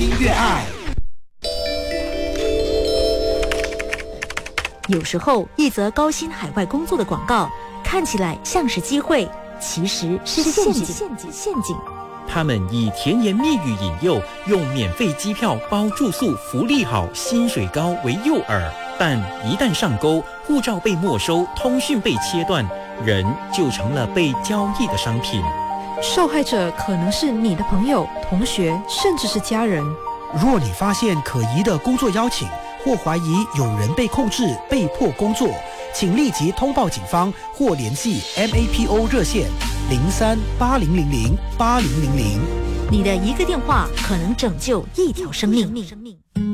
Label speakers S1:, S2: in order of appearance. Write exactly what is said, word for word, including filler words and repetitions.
S1: 心越爱。
S2: 有时候，一则高薪海外工作的广告看起来像是机会，其实是陷阱。陷阱，陷阱。
S3: 他们以甜言蜜语引诱，用免费机票、包住宿、福利好、薪水高为诱饵，但一旦上钩，护照被没收，通讯被切断，人就成了被交易的商品。
S4: 受害者可能是你的朋友、同学，甚至是家人。
S1: 若你发现可疑的工作邀请，或怀疑有人被控制、被迫工作，请立即通报警方或联系 M A P O 热线零三八零零零八零零零。
S2: 你的一个电话可能拯救一条生命。